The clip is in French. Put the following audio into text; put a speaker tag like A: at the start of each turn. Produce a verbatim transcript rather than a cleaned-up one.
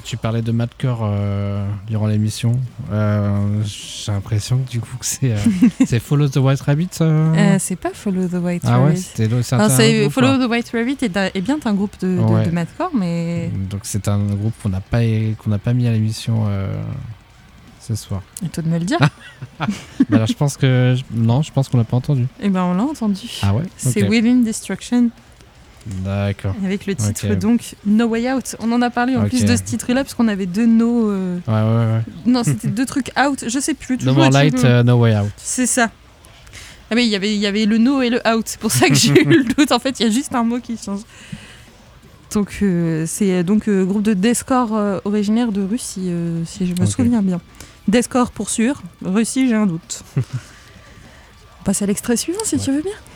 A: tu parlais de Madcore euh, durant l'émission. Euh, j'ai l'impression que du coup que c'est, euh, c'est Follow the White Rabbit. Euh...
B: Euh, c'est pas Follow the White
A: ah
B: Rabbit.
A: Ouais, c'était le,
B: enfin, c'est
A: groupe,
B: Follow
A: quoi.
B: the White Rabbit est, est bien un groupe de, de,
A: Ouais.
B: de Madcore, mais.
A: Donc c'est un groupe qu'on n'a pas qu'on n'a pas mis à l'émission euh, ce soir.
B: Et toi de me le dire.
A: bah alors je pense que non, je pense qu'on l'a pas entendu.
B: Eh ben on l'a entendu.
A: Ah ouais.
B: C'est
A: okay.
B: Within Destruction.
A: D'accord.
B: Avec le titre
A: okay.
B: donc No Way Out. On en a parlé en okay. plus de ce titre-là parce qu'on avait deux no. Euh...
A: Ouais ouais ouais.
B: Non, c'était deux trucs out. Je sais plus.
A: No More Light, uh, No Way Out.
B: C'est ça. Ah mais il y avait il y avait le no et le out. C'est pour ça que j'ai eu le doute. En fait, il y a juste un mot qui change. Donc euh, c'est donc euh, groupe de deathcore euh, originaire de Russie, euh, si je me okay. souviens bien. Deathcore pour sûr. Russie, j'ai un doute. On passe à l'extrait suivant si ouais. tu veux bien.